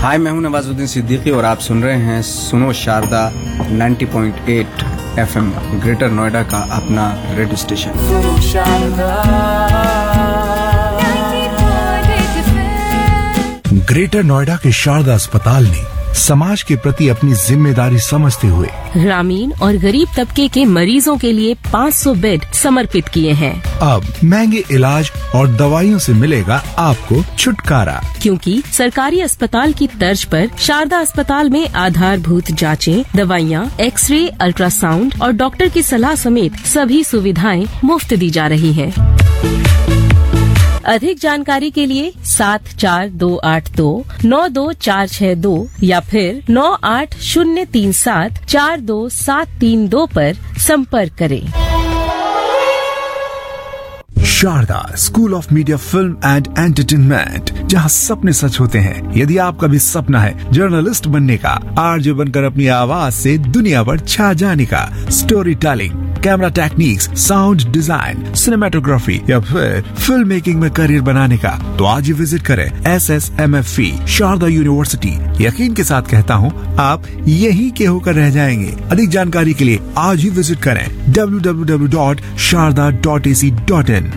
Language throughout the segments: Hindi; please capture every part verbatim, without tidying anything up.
हाय, मैं हूं नवाजुद्दीन सिद्दीकी और आप सुन रहे हैं सुनो शारदा नब्बे पॉइंट आठ एफएम ग्रेटर नोएडा का अपना रेडियो स्टेशन। सुनो शारदा ग्रेटर नोएडा के शारदा अस्पताल ने समाज के प्रति अपनी जिम्मेदारी समझते हुए ग्रामीण और गरीब तबके के मरीजों के लिए पाँच सौ बेड समर्पित किए हैं। अब महंगे इलाज और दवाइयों से मिलेगा आपको छुटकारा, क्योंकि सरकारी अस्पताल की तर्ज पर शारदा अस्पताल में आधारभूत जांचें, दवाइयाँ, एक्सरे, अल्ट्रासाउंड और डॉक्टर की सलाह समेत सभी सुविधाएं मुफ्त दी जा रही हैं। अधिक जानकारी के लिए सात चार दो आठ दो नौ दो चार छह दो या फिर नौ आठ शून्य तीन सात चार दो सात तीन दो पर संपर्क करें। Sharda school of media film and entertainment, जहां सपने सच होते हैं। यदि आपका भी सपना है जर्नलिस्ट बनने का, आरजे बनकर अपनी आवाज से दुनिया पर छा जाने का, story telling, camera techniques, sound design, cinematography या फिर फिल्म मेकिंग में करियर बनाने का, तो आज ही विजिट करें S S M F E Sharda university. यकीन के साथ कहता हूँ, आप यहीं के होकर रह जाएंगे। अधिक जानकारी के लिए आज ही विजिट करें W W W dot Sharda dot A C dot in.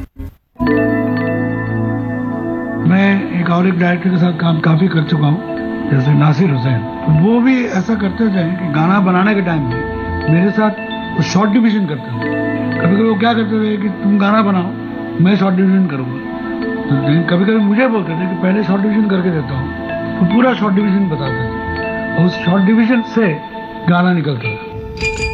मैं एक और एक डायरेक्टर के साथ काम काफी कर चुका हूँ, जैसे नासिर हुसैन। तो वो भी ऐसा करते थे कि गाना बनाने के टाइम में मेरे साथ वो शॉर्ट डिवीजन करते थे। कभी कभी वो क्या करते थे कि तुम गाना बनाओ, मैं शॉर्ट डिवीजन करूंगा। तो कभी कभी मुझे बोलते थे कि पहले शॉर्ट डिवीजन करके देता हूँ, तो पूरा शॉर्ट डिवीजन बताते थे और उस शॉर्ट डिवीजन से गाना निकलता था।